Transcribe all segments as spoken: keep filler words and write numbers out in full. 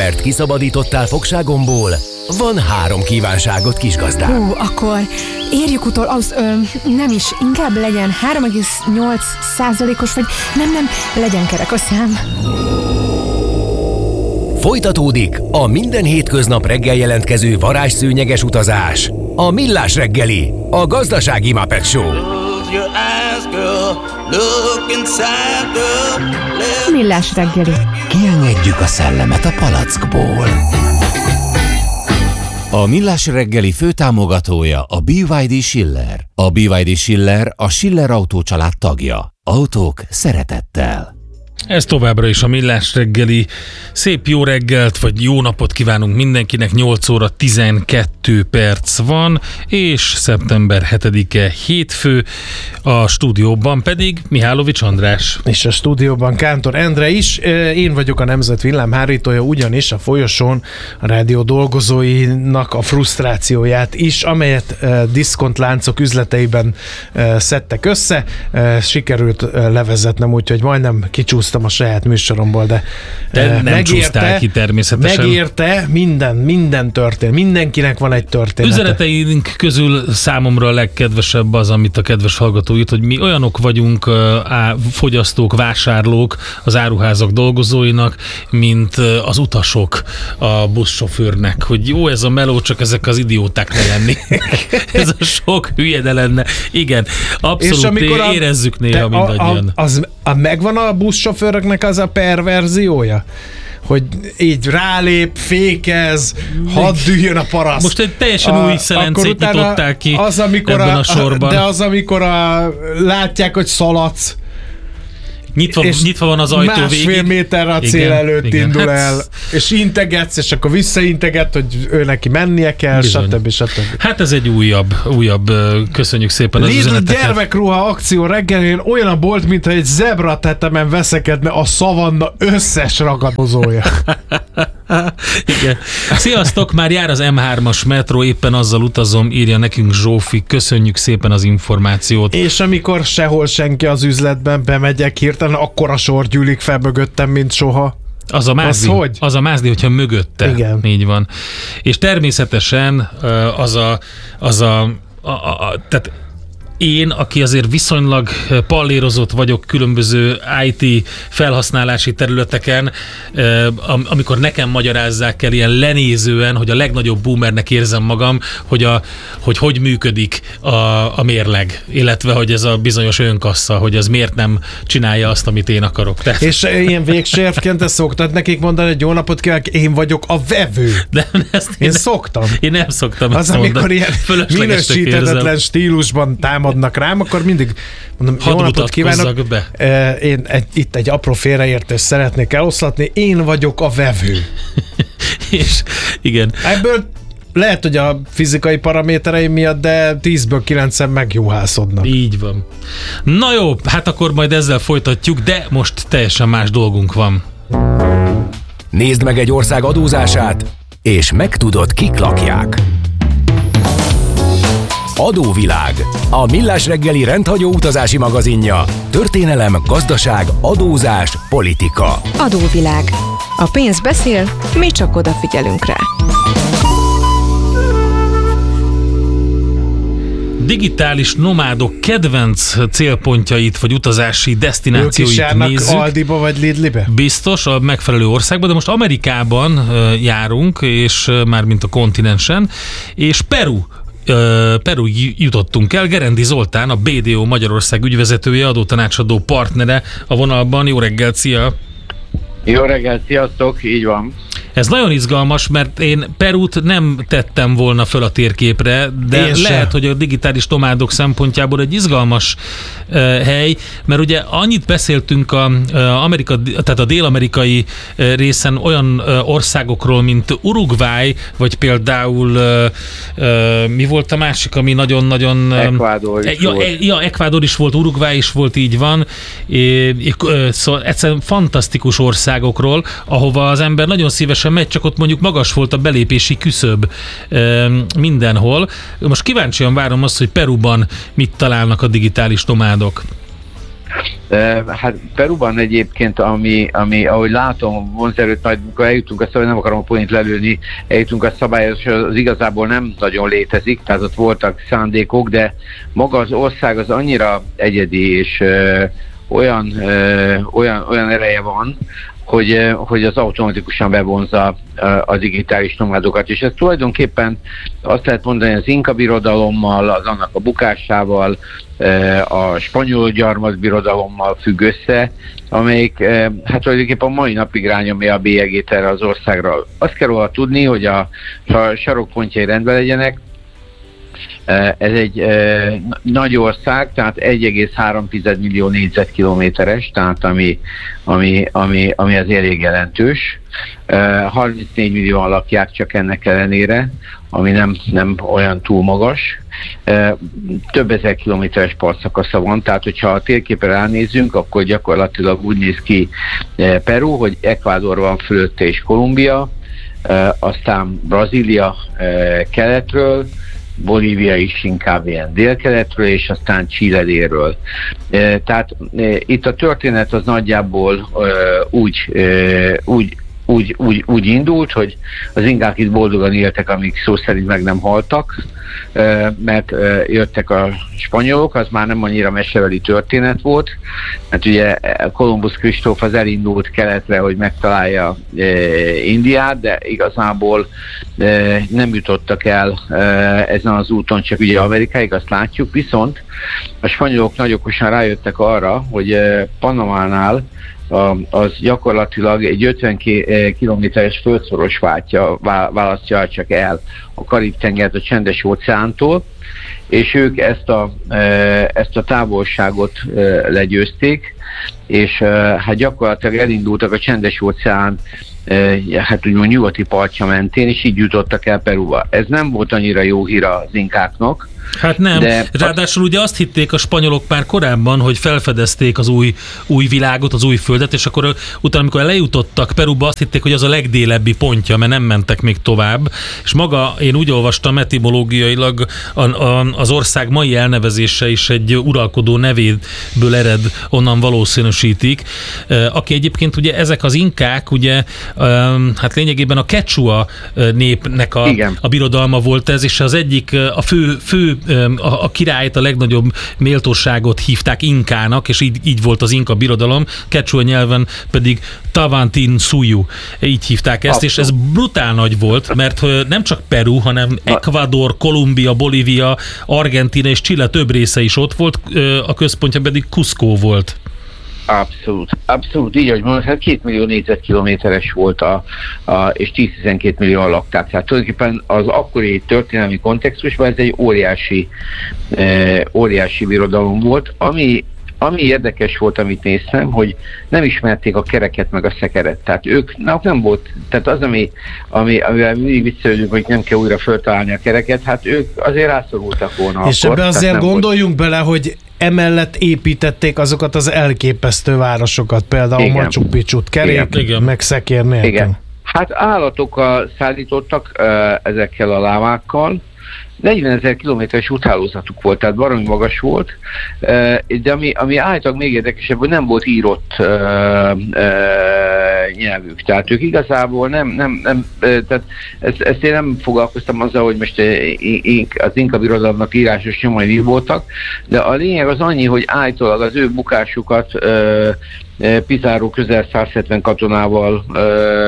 Mert kiszabadítottál fogságomból? Van három kívánságot, kisgazdám. Hú, akkor érjük utol, az, ö, nem is, inkább legyen három egész nyolc százalékos, vagy nem, nem, legyen kerek a szám. Folytatódik a minden hétköznap reggel jelentkező varázsszőnyeges utazás. A Millás reggeli, a gazdasági Muppet Show. Millás reggeli. Kiengedjük a szellemet a palackból. A Millás reggeli főtámogatója a bé vé dé Schiller. A bé vé dé Schiller a Schiller Autó család tagja. Autók szeretettel. Ez továbbra is a Millás reggeli. Szép jó reggelt, vagy jó napot kívánunk mindenkinek. Nyolc óra tizenkét perc van, és szeptember hetedike hétfő. A stúdióban pedig Mihálovics András. És a stúdióban Kántor Endre is. Én vagyok a Nemzet villámhárítója, ugyanis a folyosón a rádió dolgozóinak a frusztrációját is, amelyet diszkontláncok üzleteiben szedtek össze, sikerült levezetnem, úgyhogy majdnem kicsúsztam a saját műsoromból, de, de nem megérte, ki természetesen. Megérte, minden, minden történet. Mindenkinek van egy története. Üzeneteink közül számomra a legkedvesebb az, amit a kedves hallgató írt, hogy mi olyanok vagyunk, á, fogyasztók, vásárlók az áruházak dolgozóinak, mint az utasok a buszsofőrnek, hogy jó ez a meló, csak ezek az idióták ne lenni. Ez a sok hülye ne lenne. Igen, abszolút a, érezzük néha mindannyian. A, az, a, megvan a buszsofőröknek az a perverziója? Hogy így rálép, fékez, hadd dühjön a paraszt. Most egy teljesen a, új szelencét nyitották ki az, ebben a, a sorban. De az, amikor a, látják, hogy szaladsz, Nyitva, nyitva van az ajtó végig. Másfél méterre a cél igen, előtt igen. indul hát, el, és integetsz, és akkor visszainteget, hogy ő neki mennie kell, stb. stb. Hát ez egy újabb, újabb, köszönjük szépen az Lidl üzeneteket. gyermekruha akció reggelén olyan a bolt, mintha egy zebra tetemen veszekedne a szavanna összes ragadozója. Igen. Sziasztok, már jár az em hármas metró, éppen azzal utazom, írja nekünk Zsófi, köszönjük szépen az információt. És amikor sehol senki az üzletben, bemegyek hirtelen, akkora sor gyűlik fel mögöttem, mint soha. Az a mázdi, az, hogy? az a mázdi, hogyha mögötte. Igen. Így van. És természetesen az a, az a, a, a tehát én, aki azért viszonylag pallérozott vagyok különböző i té felhasználási területeken, amikor nekem magyarázzák el ilyen lenézően, hogy a legnagyobb boomernek érzem magam, hogy a, hogy, hogy működik a, a mérleg, illetve hogy ez a bizonyos önkassa, hogy ez miért nem csinálja azt, amit én akarok. Tehát... És ilyen végsérvként ezt szoktad nekik mondani, hogy jó napot kívánok, én vagyok a vevő. De ezt én, én ne, szoktam. Én nem szoktam az, amikor ilyen minősíthetetlen stílusban támadnak rám, akkor mindig mondom, hadd jó napot kívánok, be. Én egy, itt egy apró félreértést szeretnék eloszlatni, én vagyok a vevő. És igen. Ebből lehet, hogy a fizikai paramétereim miatt, de tízből kilencen megjuhászodnak. Így van. Na jó, hát akkor majd ezzel folytatjuk, de most teljesen más dolgunk van. Nézd meg egy ország adózását, és megtudod, kik lakják. Adóvilág, a Millás reggeli rendhagyó utazási magazinja. Történelem, gazdaság, adózás, politika. Adóvilág. A pénz beszél, mi csak odafigyelünk rá. Digitális nomádok kedvenc célpontjait vagy utazási desztinációit nézzük. Ők is járnak nézzük. Aldiba vagy Lidlibe? Biztos, a megfelelő országban, de most Amerikában járunk, és már mint a kontinensen, és Peru Peru jutottunk el. Gerendi Zoltán, a bé dé o Magyarország ügyvezetője, adótanácsadó partnere a vonalban. Jó reggelt, szia! Jó reggelt, sziasztok, így van. Ez nagyon izgalmas, mert én Perút nem tettem volna föl a térképre, de én lehet, sem. hogy a digitális nomádok szempontjából egy izgalmas uh, hely, mert ugye annyit beszéltünk a, uh, Amerika, tehát a dél-amerikai uh, részen olyan uh, országokról, mint Uruguay, vagy például uh, uh, mi volt a másik, ami nagyon-nagyon... Ecuador is ja, volt. E, ja, Ecuador is volt, Uruguay is volt, így van. É, uh, szóval egyszerűen fantasztikus országokról, ahova az ember nagyon szívesen megy, csak ott mondjuk magas volt a belépési küszöb e, mindenhol. Most kíváncsian várom azt, hogy Peruban mit találnak a digitális nomádok. Hát Peruban egyébként, ami, ami ahogy látom, vonzerőt majd, amikor eljutunk a szabály, nem akarom a point lelőni, eljutunk a szabályos, az igazából nem nagyon létezik, tehát ott voltak szándékok, de maga az ország az annyira egyedi, és ö, olyan, ö, olyan, olyan ereje van, hogy, hogy az automatikusan bevonza a digitális nomádokat, és ez tulajdonképpen azt lehet mondani, az inka birodalommal, az annak a bukásával, a spanyol gyarmatbirodalommal függ össze, amelyik hát tulajdonképpen a mai napig rányomja a bélyegét erre az országra. Azt kell róla tudni, hogy a, a sarokpontjai rendben legyenek. Ez egy e, nagy ország, tehát egy egész három millió négyzetkilométeres, tehát ami, ami, ami, ami az elég jelentős. E, harmincnégy millióan lakják csak ennek ellenére, ami nem, nem olyan túl magas. E, több ezer kilométeres partszakasza van, tehát hogyha a térképre ránézzünk, akkor gyakorlatilag úgy néz ki e, Peru, hogy Ecuador van fölötte és Kolumbia, e, aztán Brazília e, keletről, Bolívia is inkább ilyen délkeletről, és aztán Chile délről. E, tehát e, itt a történet az nagyjából e, úgy, e, úgy, úgy, úgy, úgy indult, hogy az inkák itt boldogan éltek, amíg szó szerint meg nem haltak, e, mert e, jöttek a spanyolok, az már nem annyira mesebeli történet volt, mert ugye Kolumbusz Kristóf az elindult keletre, hogy megtalálja e, Indiát, de igazából e, nem jutottak el e, ezen az úton, csak ugye Amerikáig, azt látjuk, viszont a spanyolok nagy okosan rájöttek arra, hogy e, Panamánál az gyakorlatilag egy ötven kilométeres földszoros váltja, választja csak el a Karib-tengert a Csendes-óceántól, és ők ezt a, ezt a távolságot legyőzték, és hát gyakorlatilag elindultak a Csendes-óceán hát úgymond nyugati partja mentén, és így jutottak el Peruba. Ez nem volt annyira jó hír az inkáknak. Hát nem, de ráadásul ugye azt hitték a spanyolok már korábban, hogy felfedezték az új, új világot, az új földet, és akkor utána, amikor lejutottak Peruba, azt hitték, hogy az a legdélebbi pontja, mert nem mentek még tovább, és maga, én úgy olvastam etimológiailag, a, a, az ország mai elnevezése is egy uralkodó nevéből ered, onnan valószínűsítik, aki egyébként ugye ezek az inkák, ugye hát lényegében a Quechua népnek a, a birodalma volt ez, és az egyik, a fő, fő a, a királyt, a legnagyobb méltóságot hívták inkának, és így, így volt az inka birodalom, Quechua nyelven pedig Tawantinsuyu, így hívták ezt, Abszolút. És ez brutál nagy volt, mert nem csak Peru, hanem Ecuador, Kolumbia, Bolívia, Argentína és Chile több része is ott volt, a központja pedig Cusco volt. Abszolút, abszolút, így, ahogy mondod, hát két millió négyzetkilométeres volt, a, a, és tíz-tizenkét millióan lakták. Tehát tulajdonképpen az akkori történelmi kontextusban ez egy óriási, e, óriási birodalom volt, ami Ami érdekes volt, amit néztem, hogy nem ismerték a kereket meg a szekeret. Tehát ők nem volt, tehát az, ami, ami, amivel mindig viccelődünk, hogy nem kell újra föltalálni a kereket, hát ők azért rászorultak volna. És akkor, ebbe azért gondoljunk volt... bele, hogy emellett építették azokat az elképesztő városokat, például Igen. Machu Picchut, kerék, Igen. meg szekér nélkül. Igen. Hát állatokkal szállítottak uh, ezekkel a lámákkal, negyvenezer kilométeres úthálózatuk volt, tehát baromi magas volt, de ami, ami állítólag még érdekesebb, hogy nem volt írott uh, uh, nyelvük. Tehát ők igazából nem, nem, nem tehát ezt, ezt én nem foglalkoztam azzal, hogy most az inka birodalomnak írásos nyomai mi voltak, de a lényeg az annyi, hogy állítólag az ő bukásukat uh, Pizarro közel száz hetven katonával uh,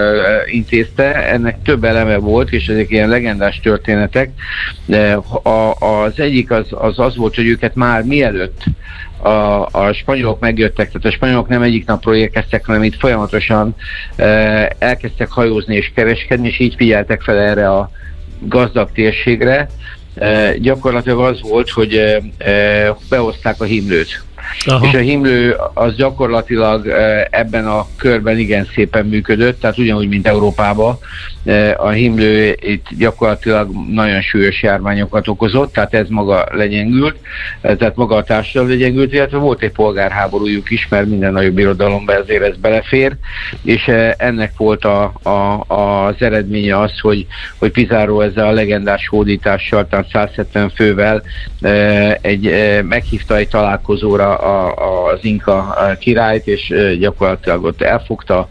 intézte, ennek több eleme volt, és ezek ilyen legendás történetek. De a, az egyik az, az az volt, hogy őket már mielőtt a, a spanyolok megjöttek, tehát a spanyolok nem egyik napról érkeztek, hanem itt folyamatosan uh, elkezdtek hajózni és kereskedni, és így figyeltek fel erre a gazdag térségre. Uh, gyakorlatilag az volt, hogy uh, behozták a himlőt. Aha. És a himlő az gyakorlatilag ebben a körben igen szépen működött, tehát ugyanúgy, mint Európában. A himlő itt gyakorlatilag nagyon súlyos járványokat okozott, tehát ez maga legyengült, tehát maga a társadalom legyengült, illetve volt egy polgárháborújuk is, mert minden nagyobb birodalomban ezért ez belefér, és ennek volt a, a, az eredménye az, hogy, hogy Pizarro ezzel a legendás hódítással, tehát száz hetven fővel egy, meghívta egy találkozóra a, az inka királyt, és gyakorlatilag ott elfogta,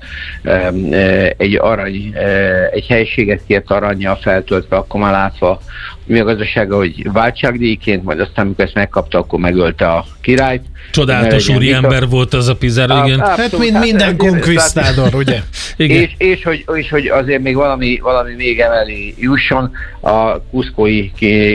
egy arany, egy helyiséget kért arannyal feltöltve, akkor már látva mi a gazdasága, hogy váltságdíjként, majd aztán, amikor ezt megkapta, akkor megölte a királyt. Csodálatos úri ember volt az a Pizarro, igen. Hát mind minden konkvisztádor, ugye? És, és, hogy, és hogy azért még valami, valami még emellé jusson, a kuszkói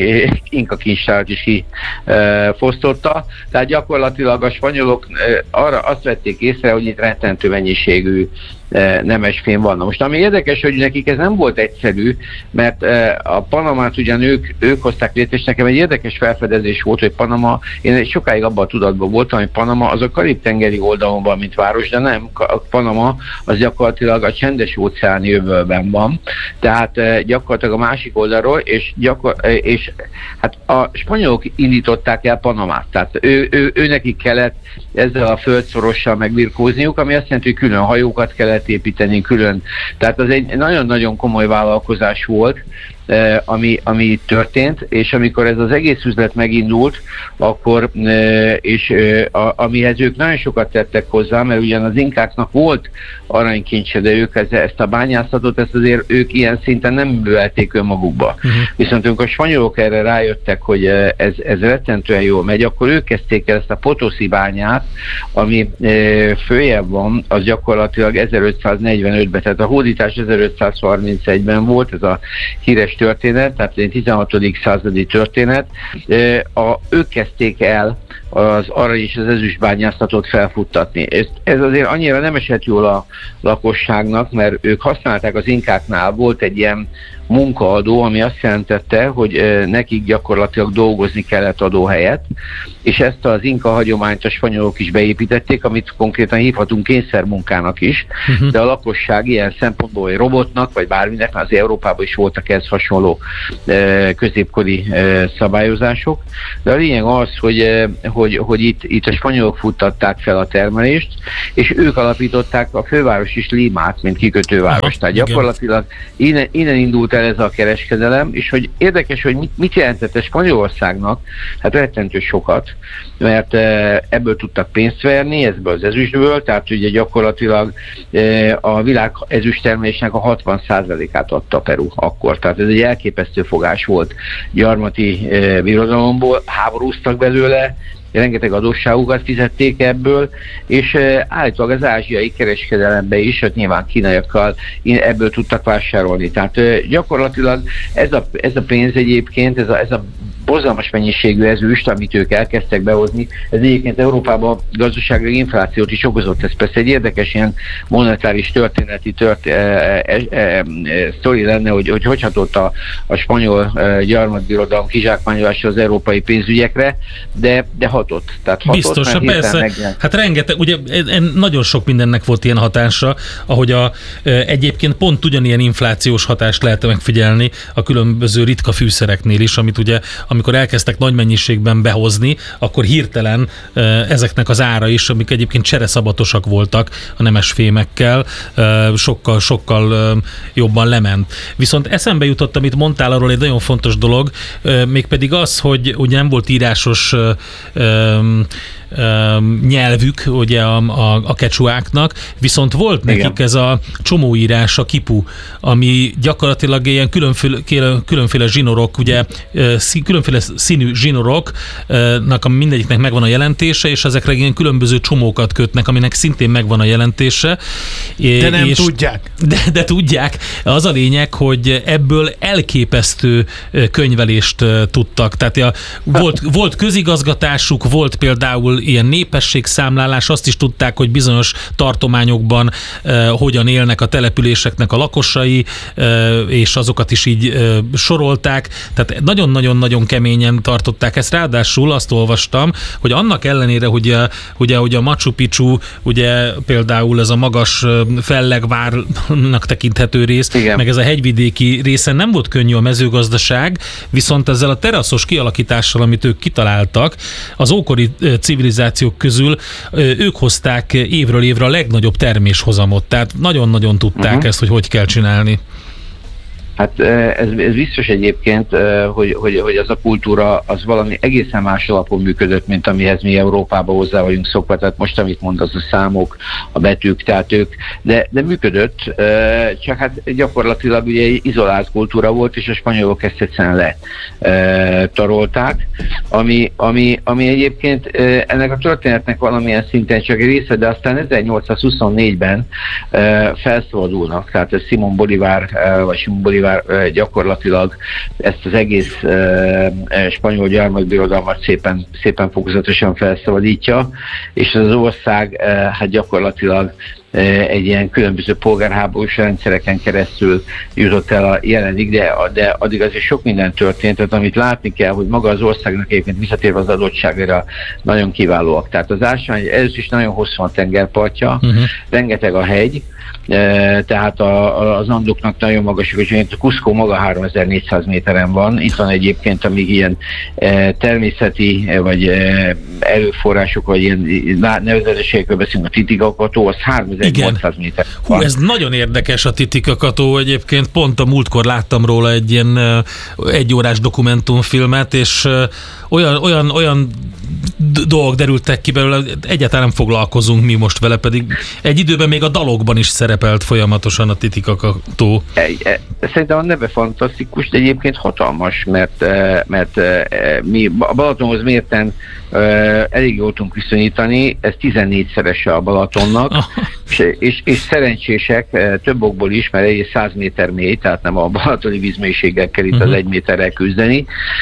inka kincstárat is kifosztotta. Tehát gyakorlatilag a spanyolok arra azt vették észre, hogy itt rettentő mennyiségű nemesfém van. Na most ami érdekes, hogy nekik ez nem volt egyszerű, mert a Panamát ugyan ők, ők hozták létre, és nekem egy érdekes felfedezés volt, hogy Panama, én sokáig abban a tudatban voltam, hogy Panama az a Karib-tengeri oldalon van, mint város, de nem, Panama az gyakorlatilag a csendes óceáni öbölben van, tehát gyakorlatilag a másik oldalról, és, gyakor, és hát a spanyolok indították el Panamát, tehát ő, ő, ő nekik kellett ezzel a földszorossal megbirkózniuk, ami azt jelenti, hogy külön hajókat kellett építeni, külön. Tehát az egy nagyon-nagyon komoly vállalkozás volt, ami, ami történt, és amikor ez az egész üzlet megindult, akkor, és amihez ők nagyon sokat tettek hozzá, mert ugyan az inkáknak volt aranykincse, de ők ezt a bányászatot, ezt azért ők ilyen szinten nem művelték önmagukba. Uh-huh. Viszont amikor a spanyolok erre rájöttek, hogy ez, ez rettentően jól megy, akkor ők kezdték el ezt a Potosí bányát, ami följebb van, az gyakorlatilag ezerötszáznegyvenötben, tehát a hódítás ezerötszázharmincegyben volt, ez a híres történet, tehát egy tizenhatodik századi történet. A, ők kezdték el az arany és az ezüst bányászatot felfuttatni. Ez, ez azért annyira nem esett jól a lakosságnak, mert ők használták az inkáknál, volt egy ilyen munkaadó, ami azt jelentette, hogy nekik gyakorlatilag dolgozni kellett adó helyett, és ezt az inka hagyományt a spanyolok is beépítették, amit konkrétan hívhatunk kényszermunkának is, uh-huh. de a lakosság ilyen szempontból, hogy robotnak, vagy bárminek, az Európában is voltak ez hasonló középkori szabályozások, de a lényeg az, hogy, hogy, hogy itt, itt a spanyolok futtatták fel a termelést, és ők alapították a főváros is Limát, mint kikötőváros. Aha, tehát gyakorlatilag innen, innen indult el ez a kereskedelem, és hogy érdekes, hogy mit, mit jelentett ez Spanyolországnak, hát rettentő sokat, mert ebből tudtak pénzt verni, ebből az ezüstből, tehát ugye gyakorlatilag a világ ezüsttermelésnek a hatvan százalékát adta Peru akkor, tehát ez egy elképesztő fogás volt gyarmati birodalomból, háborúztak belőle, rengeteg adósságukat fizették ebből, és uh, állítólag az ázsiai kereskedelemben is, hogy nyilván kínaiakkal ebből tudtak vásárolni. Tehát uh, gyakorlatilag ez a, ez a pénz egyébként, ez a, ez a borzalmas mennyiségű ezüst, amit ők elkezdtek behozni, ez egyébként Európában gazdasági inflációt is okozott. Ez persze egy érdekes ilyen monetáris történeti tört, e, e, e, e, sztori lenne, hogy hogy, hogy hatott a, a spanyol e, gyarmatbirodalom kizsákmányolása az európai pénzügyekre, de, de hatott. Tehát hatott, biztosan, persze. Megjelent. Hát rengeteg, ugye nagyon sok mindennek volt ilyen hatása, ahogy a, egyébként pont ugyanilyen inflációs hatást lehet megfigyelni a különböző ritka fűszereknél is, amit ugye, amikor elkezdtek nagy mennyiségben behozni, akkor hirtelen ezeknek az ára is, amik egyébként csereszabatosak voltak a nemesfémekkel, sokkal, sokkal jobban lement. Viszont eszembe jutott, amit mondtál arról egy nagyon fontos dolog, mégpedig az, hogy ugye nem volt írásos nyelvük ugye a, a, a kecsuáknak, viszont volt nekik igen. ez a csomóírás, a kipu, ami gyakorlatilag ilyen különféle, különféle zsinorok, ugye különféle színű zsinoroknak, ami mindegyiknek megvan a jelentése, és ezekre ilyen különböző csomókat kötnek, aminek szintén megvan a jelentése. De nem és, tudják. De, de tudják. Az a lényeg, hogy ebből elképesztő könyvelést tudtak. Tehát a, volt, volt közigazgatásuk, volt például ilyen népességszámlálás, azt is tudták, hogy bizonyos tartományokban uh, hogyan élnek a településeknek a lakosai, uh, és azokat is így uh, sorolták. Tehát nagyon-nagyon-nagyon keményen tartották ezt. Ráadásul azt olvastam, hogy annak ellenére, hogy a, ugye, hogy a Machu Picchu, ugye például ez a magas fellegvárnak tekinthető rész, igen. meg ez a hegyvidéki részen nem volt könnyű a mezőgazdaság, viszont ezzel a teraszos kialakítással, amit ők kitaláltak, az ókori civilizációk közül ők hozták évről évre a legnagyobb terméshozamot. Tehát nagyon-nagyon tudták uh-huh. ezt, hogy hogy kell csinálni. Hát ez, ez biztos egyébként, hogy, hogy, hogy az a kultúra az valami egészen más alapon működött, mint amihez mi Európában hozzá vagyunk szokva, tehát most amit mond, az a számok, a betűk, tehát ők, de, de működött, csak hát gyakorlatilag ugye egy izolált kultúra volt, és a spanyolok ezt egyszerűen letarolták, ami, ami, ami egyébként ennek a történetnek valamilyen szinten csak egy része, de aztán ezernyolcszázhuszonnégyben felszabadulnak, tehát ez Simón Bolívar, vagy Simón Bolívar gyakorlatilag ezt az egész spanyol gyarmatbirodalmat szépen, szépen fokozatosan felszabadítja, és az ország hát gyakorlatilag egy ilyen különböző polgárháborús rendszereken keresztül jutott el a jelenig, de, de addig azért sok minden történt, tehát amit látni kell, hogy maga az országnak egyébként visszatérve az adottságra nagyon kiválóak. Tehát az ásvány, ez is nagyon hosszú a tengerpartja, uh-huh. rengeteg a hegy, tehát a, az Andoknak nagyon magasak, és a Cusco maga háromezer-négyszáz méteren van. Itt van egyébként, amíg ilyen természeti vagy erőforrások, vagy ilyen nevezetességekről beszélünk, a Titicaca-tó, az háromezer-nyolcszáz méter. Hú, ez nagyon érdekes a Titicaca-tó egyébként, pont a múltkor láttam róla egy ilyen egyórás dokumentumfilmet, és olyan, olyan, olyan dolgok derültek ki belőle, egyáltalán nem foglalkozunk mi most vele, pedig egy időben még a dalokban is szerepelt folyamatosan a Titicaca-tó. Szerintem a neve fantasztikus, de egyébként hatalmas, mert, mert mi a Balatonhoz mérten elég jól tudunk viszonyítani, ez tizennégyszerese a Balatonnak, és, és, és szerencsések több okból is, mert egy száz méter mély, tehát nem a balatoni vízmélységgel kell itt uh-huh. az egy méterrel küzdeni.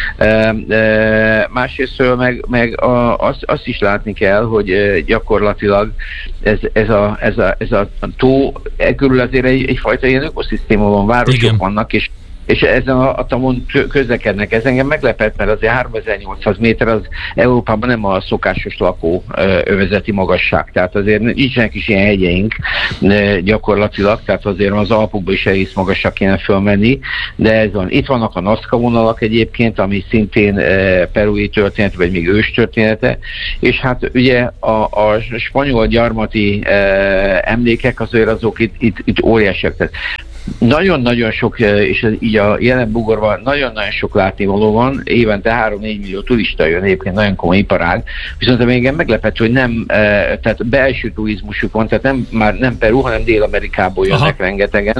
Másrésztről meg, meg a, azt, azt is látni kell, hogy gyakorlatilag ez, ez, a, ez, a, ez a tó, e körül azért egy, egyfajta ilyen ökoszisztéma van, városok Igen. vannak, és és ezen a, a tamon közlekednek. Ez engem meglepett, mert azért háromezer-nyolcszáz méter az Európában nem a szokásos lakó övezeti magasság. Tehát azért nincsenek is ilyen hegyeink gyakorlatilag, tehát azért az Alpokban is egész magasak kéne fölmenni, de ez van. Itt vannak a Nazca vonalak egyébként, ami szintén perui történet, vagy még ős története, és hát ugye a, a spanyol gyarmati emlékek azért azok itt, itt, itt óriásiak. Tehát nagyon-nagyon sok, és ez így a jelen bugorban nagyon-nagyon sok látnivaló van, évente három-négy millió turista jön, egyébként nagyon komoly iparág, viszont még meglepett, hogy nem, tehát belső turizmusuk van, tehát nem, már nem Peru, hanem Dél-Amerikából jönnek Aha. rengetegen,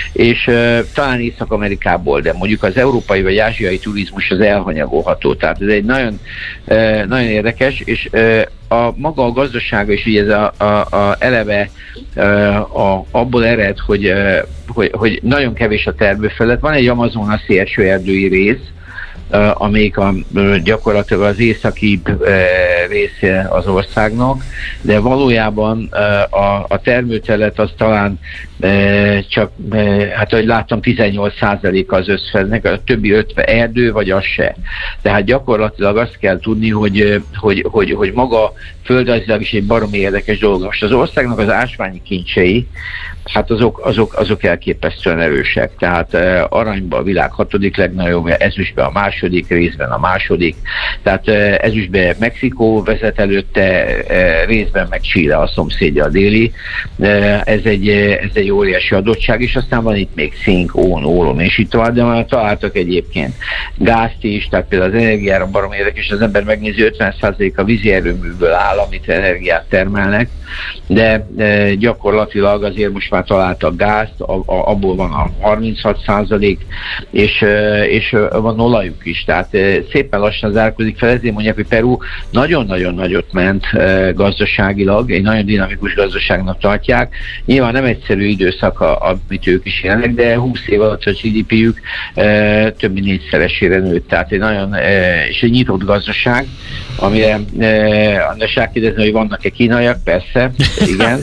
és uh, talán Észak-Amerikából, de mondjuk az európai vagy ázsiai turizmus az elhanyagolható, tehát ez egy nagyon, uh, nagyon érdekes, és uh, a maga a gazdasága is ugye ez a, a, a eleve uh, a, abból ered, hogy, uh, hogy, hogy nagyon kevés a termőföld. Van egy amazonasi esőerdői rész, Uh, amelyik a, uh, gyakorlatilag az északi uh, része az országnak, de valójában uh, a, a termőterület az talán uh, csak, uh, hát ahogy láttam, tizennyolc százaléka az összfednek, a többi ötven erdő, vagy az se. Tehát gyakorlatilag azt kell tudni, hogy, hogy, hogy, hogy maga földrajzilag is egy baromi érdekes dolog. Most az országnak az ásványi kincsei, hát azok, azok, azok elképesztően erősek. Tehát uh, aranyban a világ hatodik legnagyobb, ezüstben a második, részben a második. Tehát uh, ezüstben Mexikó vezet előtte, uh, részben meg Chile, a szomszédja, a déli. Uh, ez, egy, ez egy óriási adottság, és aztán van itt még szink, ón, ólom, és itt tovább, de már találtak egyébként gázt is, tehát például az energiára barom érdekes, az ember megnézi, ötven százalék a vízi erőműből áll, amit energiát termelnek, de uh, gyakorlatilag azért most már találtak gázt, a, a, abból van a harminchat százalék, és, és van olajuk is, tehát szépen lassan zárkózik fel, ezért mondják, hogy Peru nagyon-nagyon nagyot ment gazdaságilag, egy nagyon dinamikus gazdaságnak tartják. Nyilván nem egyszerű időszak, amit ők is jelenleg, de húsz év alatt a gé dé pé-jük több mint négyszeresére nőtt, tehát egy nagyon, és egy nyitott gazdaság, amire András rákérdezni, hogy vannak-e kínaiak, persze, igen.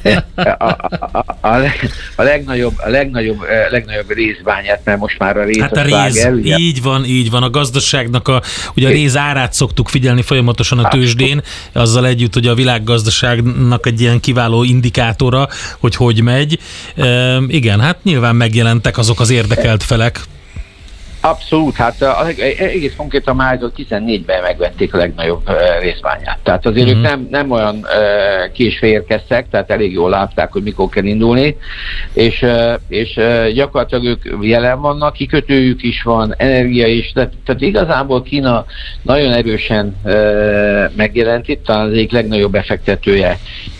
A, a, a, a legnagyobb, a legnagyobb, legnagyobb részbányát, mert most már a rész hát a réz, el, ugye? Így van, így van. A gazdaságnak a, ugye a réz árát szoktuk figyelni folyamatosan a tőzsdén, azzal együtt, hogy a világgazdaságnak egy ilyen kiváló indikátora, hogy hogy megy. E, igen, hát nyilván megjelentek azok az érdekelt felek. Abszolút, hát egész konkrétan már tizennégyben megvették a legnagyobb részványát. Tehát azért mm-hmm. ők nem, nem olyan késve érkeztek, tehát elég jól látták, hogy mikor kell indulni, és, és gyakorlatilag ők jelen vannak, kikötőjük is van, energia is, tehát, tehát igazából Kína nagyon erősen megjelent itt, talán az egyik legnagyobb befektetője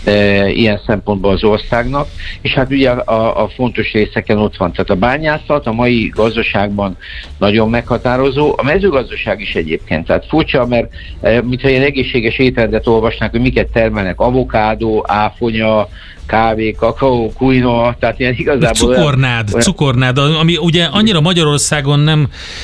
ilyen szempontból az országnak, és hát ugye a, a fontos részeken ott van, tehát a bányászat a mai gazdaságban nagyon meghatározó, a mezőgazdaság is egyébként, tehát furcsa, mert mintha ilyen egészséges étrendet olvasnák, hogy miket termelnek, avokádó, áfonya, kávé, kakaó, kuinoa, tehát ilyen igazából... Cukornád, olyan... cukornád, ami ugye annyira Magyarországon nem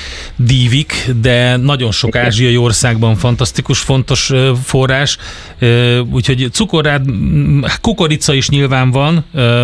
dívik, de nagyon sok ázsiai országban fantasztikus, fontos forrás, úgyhogy cukornád, kukorica is nyilván van,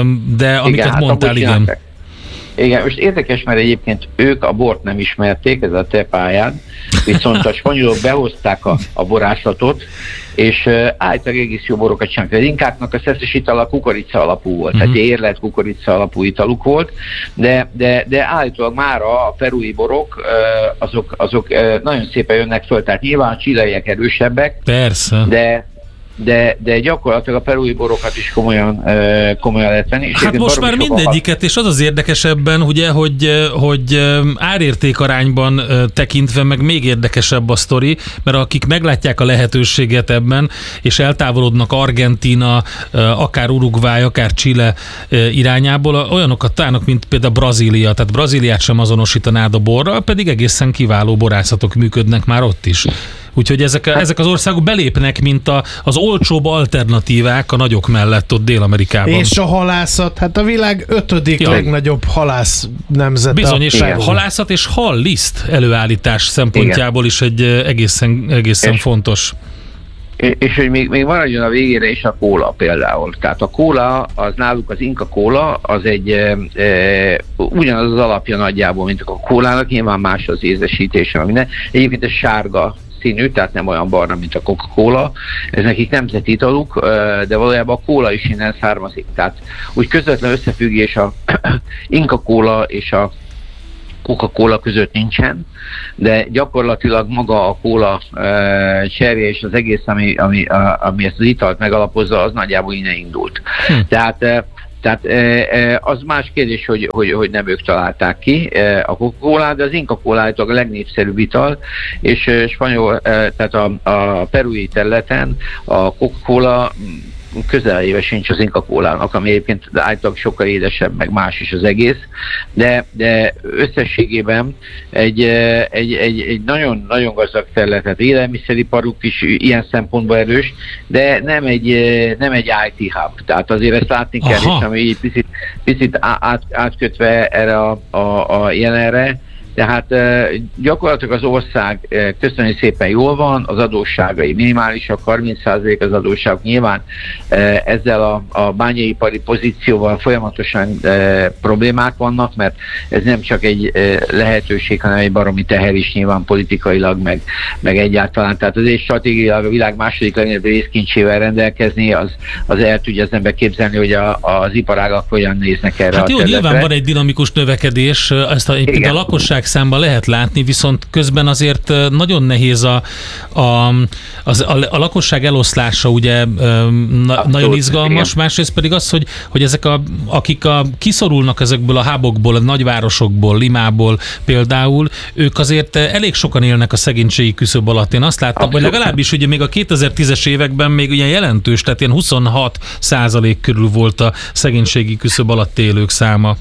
de amiket igen, mondtál, igen. Csináltak. Igen, most érdekes, mert egyébként ők a bort nem ismerték, ez a te pályán, viszont a spanyolok behozták a, a borászatot, és uh, állítólag egész jó borokat csináltak. Az inkáknak a szeszes itala kukorica alapú volt, uh-huh. tehát érlet kukorica alapú italuk volt, de, de, de állítólag mára a perui borok uh, azok, azok uh, nagyon szépen jönnek föl, tehát nyilván a csileiek erősebbek, persze, de De, de gyakorlatilag a perui borokat is komolyan, uh, komolyan lehet venni. És hát most már mindegyiket, és az az érdekesebben, ugye, hogy, hogy árérték arányban tekintve meg még érdekesebb a sztori, mert akik meglátják a lehetőséget ebben, és eltávolodnak Argentína, akár Uruguay, akár Chile irányából, olyanokat találnak, mint például Brazília, tehát Brazíliát sem azonosítanád a borral, pedig egészen kiváló borászatok működnek már ott is. Úgyhogy ezek, ezek az országok belépnek, mint a, az olcsóbb alternatívák a nagyok mellett ott Dél-Amerikában. És a halászat, hát a világ ötödik ja. legnagyobb halász nemzete. Bizony, és halászat és halliszt előállítás szempontjából igen. is egy egészen, egészen és, fontos. És, és hogy még, még maradjon a végére is a kóla például. Tehát a kóla, az náluk az Inka kóla, az egy e, e, ugyanaz az alapja nagyjából, mint a kólának, nyilván más az ízesítése, minden. Egyébként ez sárga színű, tehát nem olyan barna, mint a Coca-Cola. Ez nekik nemzeti italuk, de valójában a kóla is innen származik. Tehát úgy közvetlen összefüggés a Inka Cola és a Coca-Cola között nincsen, de gyakorlatilag maga a kóla e, cserje és az egész, ami, ami, a, ami ezt az italt megalapozza, az nagyjából innen indult. Hm. Tehát e, Tehát az más kérdés, hogy, hogy, hogy nem ők találták ki a Coca-Colát, de az Inka Cola a legnépszerűbb ital, és spanyol, tehát a, a perui területen a Coca-Cola közelébe sincs az Inka Colának, ami egyébként állítólag sokkal édesebb, meg más is az egész, de, de összességében egy, egy, egy, egy nagyon, nagyon gazdag terület, tehát élelmiszeriparuk is ilyen szempontból erős, de nem egy, nem egy i té hub, tehát azért ezt látni kell, aha. és ami így picit, picit át, átkötve erre a, a, a jelenre, tehát gyakorlatilag az ország köszönjük szépen jól van, az adósságai minimálisak, harminc százalék az adósságok, nyilván ezzel a, a bányaipari pozícióval folyamatosan problémák vannak, mert ez nem csak egy lehetőség, hanem egy baromi teher is nyilván politikailag, meg, meg egyáltalán. Tehát azért stratégiailag a világ második legnagyobb részkincsével rendelkezni, az, az el tudja az ember képzelni, hogy a, az iparágak hogyan néznek erre hát a jó, területre. Nyilván van egy dinamikus növekedés, ezt a, a lakosság számban lehet látni, viszont közben azért nagyon nehéz a, a, az, a, a lakosság eloszlása, ugye na, nagyon izgalmas, igen. Másrészt pedig az, hogy, hogy ezek a, akik a, kiszorulnak ezekből a hubokból, a nagyvárosokból, Limából például, ők azért elég sokan élnek a szegénységi küszöb alatt. Én azt láttam, abszolút. Hogy legalábbis ugye még a kétezer-tízes években még ugye jelentős, tehát ilyen huszonhat százalék körül volt a szegénységi küszöb alatt élők száma.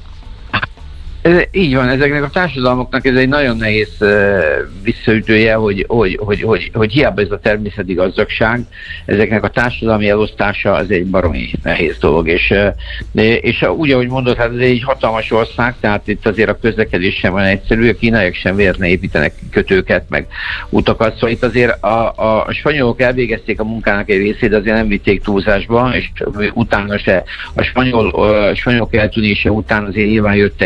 Ez, így van, ezeknek a társadalmaknak ez egy nagyon nehéz uh, visszaütője, hogy, hogy, hogy, hogy, hogy hiába ez a természeti gazdagság, ezeknek a társadalmi elosztása az egy baromi nehéz dolog, és, uh, és úgy, ahogy mondod, hát ez egy hatalmas ország, tehát itt azért a közlekedés sem van egyszerű, a kínaiak sem vérne építenek kötőket, meg utakat, szóval itt azért a, a spanyolok elvégezték a munkának egy részét, de azért nem vitték túlzásba, és utána se a spanyol, a spanyolok eltűnése után azért nyilván jött egy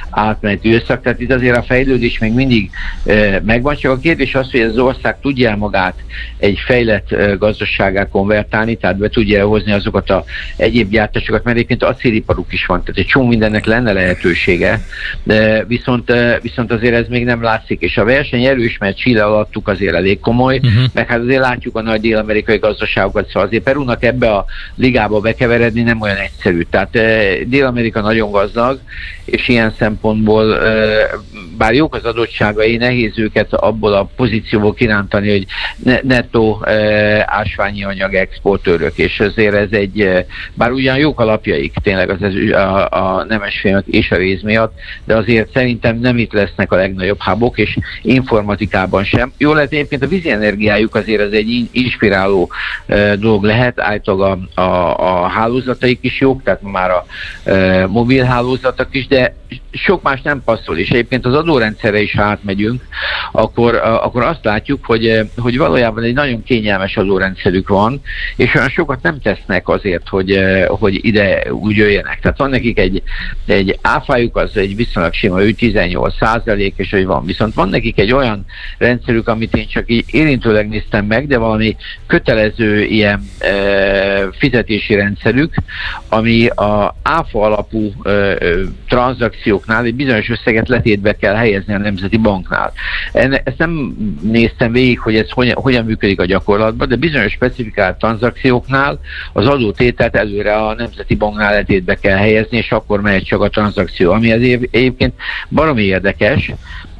átmeneti időszak, tehát itt azért a fejlődés még mindig megvan, csak a kérdés az, hogy ez az ország tudja magát egy fejlett gazdaságá konvertálni, tehát be tudja hozni azokat a egyéb gyártásokat, mert egyébként acéliparuk is van, tehát egy csomó mindennek lenne lehetősége, de viszont, viszont azért ez még nem látszik, és a verseny erős, mert Chile alattuk azért elég komoly, uh-huh. meg hát azért látjuk a nagy dél-amerikai gazdaságokat, szóval azért Perúnak ebbe a ligába bekeveredni nem olyan egyszerű, tehát Dél-Amerika nagyon gazdag, és ilyen szempontból bár jók az adottságai, nehéz őket abból a pozícióból kirántani, hogy nettó ásványi anyag exportőrök, és azért ez egy, bár ugyan jók alapjaik tényleg az, az a, a nemesfémek és a réz miatt, de azért szerintem nem itt lesznek a legnagyobb hubok, és informatikában sem. Jó lehet egyébként a vízi energiájuk azért az egy inspiráló dolog lehet, általában a, a, a hálózataik is jók, tehát már a e, mobil hálózatok is, de sok más nem passzol, és egyébként az adórendszerre is, ha átmegyünk, akkor, a, akkor azt látjuk, hogy, hogy valójában egy nagyon kényelmes adórendszerük van, és olyan sokat nem tesznek azért, hogy, hogy ide úgy jöjjenek. Tehát van nekik egy, egy áfájuk, az egy viszonylag sima, ő tizennyolc százalék, és hogy van. Viszont van nekik egy olyan rendszerük, amit én csak így érintőleg néztem meg, de valami kötelező ilyen e, fizetési rendszerük, ami a áfa alapú e, tranzakcióknál egy bizonyos összeget letétbe kell helyezni a Nemzeti Banknál. Enne, ezt nem néztem végig, hogy ez hogyan, hogyan működik a gyakorlatban, de bizonyos specifikált tranzakcióknál az adótételt előre a Nemzeti Banknál letétbe kell helyezni, és akkor mehet csak a tranzakció, ami azért egyébként baromi érdekes,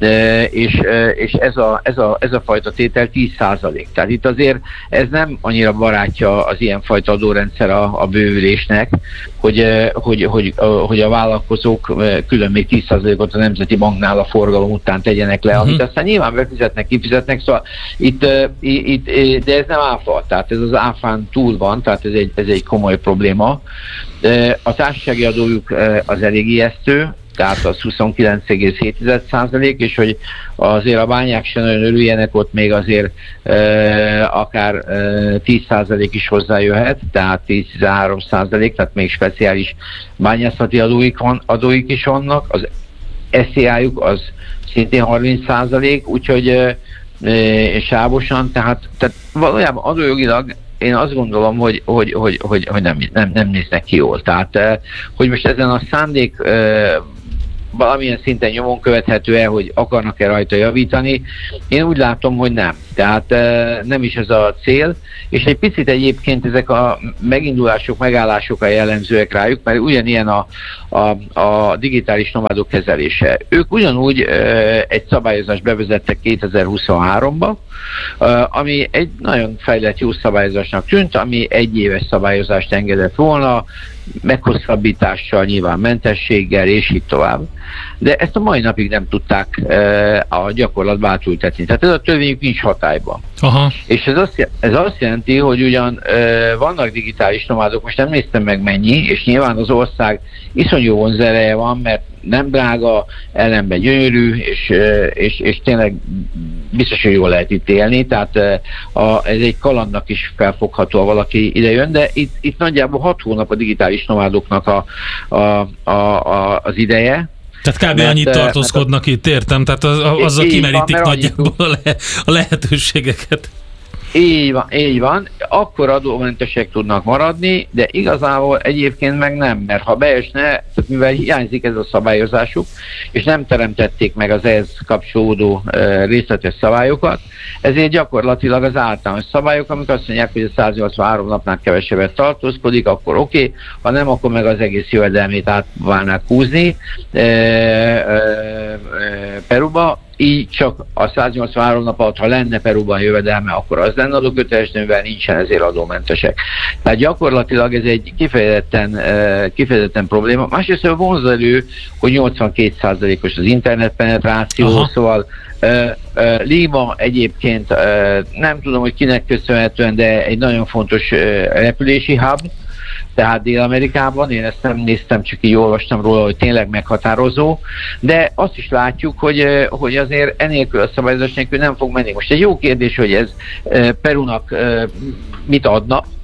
és, és ez, a, ez, a, ez a fajta tétel tíz százalék. Tehát itt azért ez nem annyira barátja az ilyenfajta adórendszer a, a bővülésnek, hogy, hogy, hogy, hogy a vállalkozók külön még tíz százalékot a Nemzeti Banknál a forgalom után tegyenek le, uh-huh. amit aztán nyilván befizetnek, kifizetnek, szóval itt, itt, de ez nem áfa, tehát ez az áfán túl van, tehát ez egy, ez egy komoly probléma. A társasági adójuk az elég ijesztő, tehát az huszonkilenc egész hét százalék, és hogy azért a bányák sem nagyon örüljenek, ott még azért e, akár e, tíz százalék is hozzájöhet, tehát tíz-tizenhárom százalék, tehát még speciális bányászati adóik, van, adóik is vannak, az es zé á-juk az szintén harminc százalék, úgyhogy e, e, sávosan, tehát, tehát valójában adójogilag én azt gondolom, hogy, hogy, hogy, hogy, hogy nem, nem, nem néznek ki jól. Tehát, hogy most ezen a szándék valamilyen szinten nyomon követhető-e, hogy akarnak-e rajta javítani, én úgy látom, hogy nem. Tehát nem is ez a cél, és egy picit egyébként ezek a megindulások, megállások a jellemzőek rájuk, mert ugyanilyen a, a, a digitális nomádok kezelése. Ők ugyanúgy egy szabályozást bevezettek kétezer-huszonháromba, ami egy nagyon fejlett jó szabályozásnak tűnt, ami egy éves szabályozást engedett volna, meghosszabbítással, nyilván mentességgel, és így tovább. De ezt a mai napig nem tudták e, a gyakorlatba átültetni. Tehát ez a törvényük nincs hatályban. Aha. És ez azt, ez azt jelenti, hogy ugyan e, vannak digitális nomádok, most nem néztem meg mennyi, és nyilván az ország iszonyú vonzereje van, mert nem drága, ellenben gyönyörű, és, és, és tényleg biztos, hogy jól lehet itt élni, tehát a, ez egy kalandnak is felfogható, ha valaki ide jön, de itt, itt nagyjából hat hónap a digitális nomádoknak a, a, a, a, az ideje. Tehát kb. Annyit tartózkodnak itt, értem? Tehát az, azzal kimerítik van, nagyjából a, le, a lehetőségeket. Így van, így van. Akkor adómentesek tudnak maradni, de igazából egyébként meg nem, mert ha beesne, tehát mivel hiányzik ez a szabályozásuk, és nem teremtették meg az ehhez kapcsolódó uh, részletes szabályokat, ezért gyakorlatilag az általános szabályok, amik azt mondják, hogy a száznyolcvanhárom napnál kevesebbet tartózkodik, akkor oké, okay, ha nem, akkor meg az egész jövedelmét átválnák húzni uh, uh, uh, Peruba. Így csak a száznyolcvanhárom nap alatt, ha lenne Peruban jövedelme, akkor az lenne adóköteles, de mivel nincsen, ezért adómentesek. Tehát gyakorlatilag ez egy kifejezetten, kifejezetten probléma. Másrészt a vonzerő, hogy nyolcvankét százalékos az internetpenetráció, aha. Szóval uh, uh, Lima egyébként uh, nem tudom, hogy kinek köszönhetően, de egy nagyon fontos uh, repülési hub, tehát Dél-Amerikában, én ezt nem néztem, csak így olvastam róla, hogy tényleg meghatározó, de azt is látjuk, hogy, hogy azért enélkül a szabályozás nélkül nem fog menni. Most egy jó kérdés, hogy ez Perunak mit adna,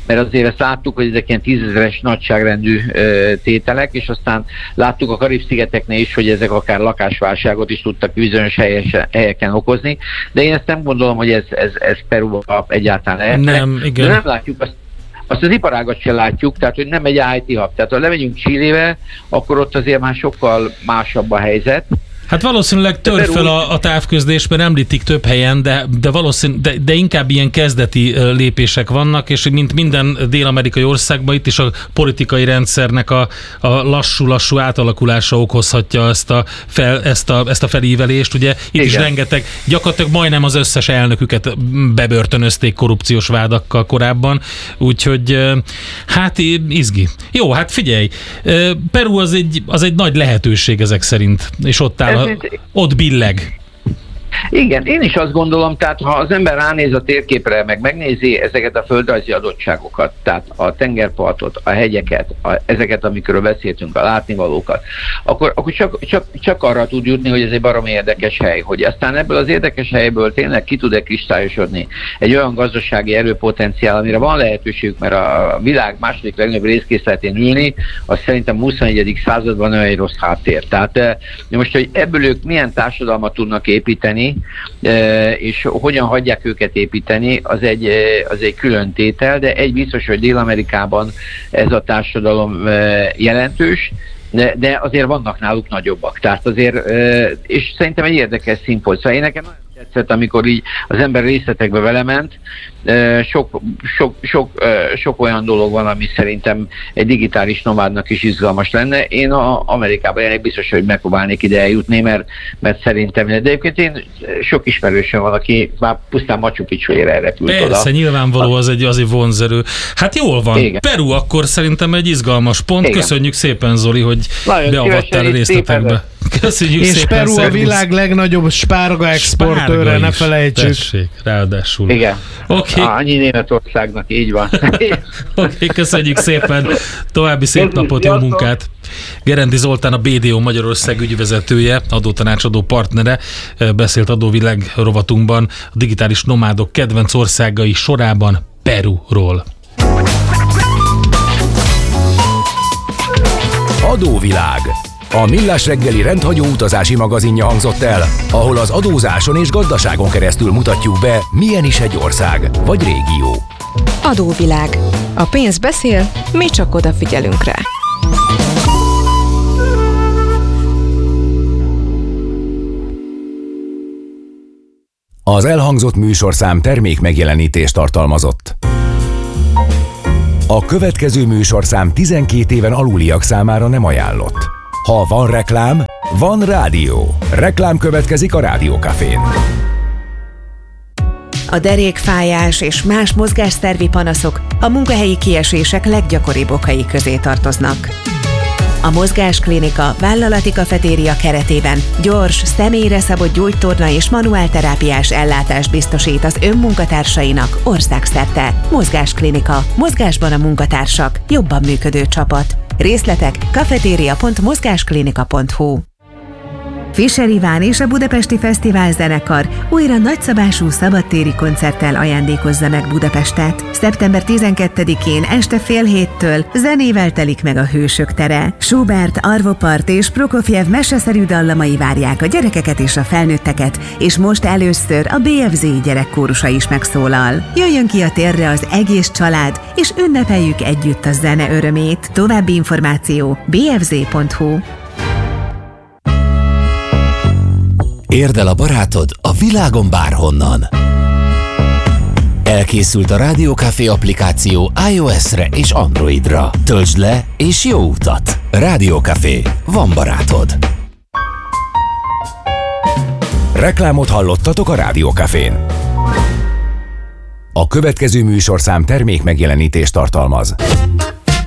mert azért ezt láttuk, hogy ezek ilyen tízezeres nagyságrendű tételek, és aztán láttuk a Karib-szigeteknél is, hogy ezek akár lakásválságot is tudtak bizonyos helyesen, helyeken okozni, de én ezt nem gondolom, hogy ez, ez, ez Peruban egyáltalán lehet. Nem, igen. De nem látjuk azt, azt az iparágat sem látjuk, tehát hogy nem egy i té hub. Tehát ha lemegyünk Chilébe, akkor ott azért már sokkal másabb a helyzet. Hát valószínűleg tör fel a, a távközlés, mert említik több helyen, de, de, valószínű, de, de inkább ilyen kezdeti lépések vannak, és mint minden dél-amerikai országban itt is a politikai rendszernek a, a lassú-lassú átalakulása okozhatja ezt a, fel, ezt a, ezt a felívelést. Ugye itt Igen. is rengeteg, gyakorlatilag majdnem az összes elnöküket bebörtönözték korrupciós vádakkal korábban, úgyhogy hát izgi. Jó, hát figyelj, Peru az egy, az egy nagy lehetőség ezek szerint, és ott áll ott billeg. Igen, én is azt gondolom, tehát ha az ember ránéz a térképre, meg megnézi ezeket a földrajzi adottságokat, tehát a tengerpartot, a hegyeket, a, ezeket, amikről beszéltünk, a látnivalókat, akkor, akkor csak, csak, csak arra tud jutni, hogy ez egy baromi érdekes hely, hogy aztán ebből az érdekes helyből tényleg ki tud-e kristályosodni egy olyan gazdasági erőpotenciál, amire van lehetőségük, mert a világ második legnagyobb részkészletén ülni, az szerintem a huszonegyedik században olyan egy rossz háttér. Tehát most, hogy ebből ők milyen társadalmat tudnak építeni, és hogyan hagyják őket építeni, az egy, az egy külön tétel, de egy biztos, hogy Dél-Amerikában ez a társadalom jelentős, de, de azért vannak náluk nagyobbak. Tehát azért, és szerintem egy érdekes színpont. Szóval én nekem nagyon tetszett, amikor így az ember részletekbe belement, sok, sok, sok, sok olyan dolog van, ami szerintem egy digitális nomádnak is izgalmas lenne. Én a Amerikában jelenleg biztos, hogy megpróbálnék ide eljutni, mert, mert szerintem, de egyébként én sok ismerősöm van, aki már pusztán Machu Picchuért elrepült oda. Persze, nyilvánvaló, az egy, az egy vonzerő. Hát jól van. Igen. Peru akkor szerintem egy izgalmas pont. Igen. Köszönjük szépen, Zoli, hogy nagyon beavattál a részletekbe. Köszönjük és szépen. Peru a világ legnagyobb spárga exportőre, ne felejtsük. Tessék, ráadásul. Igen. Okay. Ah, annyi Németországnak, így van. Oké, okay, köszönjük szépen. További szép napot, jó munkát. Gerendi Zoltán, a bé dé o Magyarország ügyvezetője, adótanácsadó partnere, beszélt Adóvilág rovatunkban a digitális nomádok kedvenc országai sorában Peruról. Adóvilág. A Millás reggeli rendhagyó utazási magazinja hangzott el, ahol az adózáson és gazdaságon keresztül mutatjuk be, milyen is egy ország vagy régió. Adóvilág. A pénz beszél, mi csak odafigyelünk rá. Az elhangzott műsorszám termék megjelenítést tartalmazott. A következő műsorszám tizenkét éven aluliak számára nem ajánlott. Ha van reklám, van rádió. Reklám következik a Rádió Cafén. A derékfájás és más mozgásszervi panaszok a munkahelyi kiesések leggyakoribb okai közé tartoznak. A Mozgásklinika vállalati kafetéria keretében gyors, személyre szabott gyógytorna és manuálterápiás ellátást biztosít az önmunkatársainak országszerte. Mozgásklinika. Mozgásban a munkatársak. Jobban működő csapat. Részletek kafetéria pont mozgásklinika pont hu. Fischer Iván és a Budapesti Fesztivál Zenekar újra nagyszabású szabadtéri koncerttel ajándékozza meg Budapestet. szeptember tizenkettedikén este fél héttől zenével telik meg a Hősök tere. Schubert, Arvo Part és Prokofjev meseszerű dallamai várják a gyerekeket és a felnőtteket, és most először a bé ef zé gyerekkórusa is megszólal. Jöjjön ki a térre az egész család, és ünnepeljük együtt a zene örömét. További információ bé ef zé pont hu. Érd el a barátod a világon bárhonnan. Elkészült a Rádió Café applikáció iOS-re és Androidra. Töltsd le és jó utat! Rádió Café. Van barátod. Reklámot hallottatok a Rádió Cafén. A következő műsorszám termék megjelenítést tartalmaz.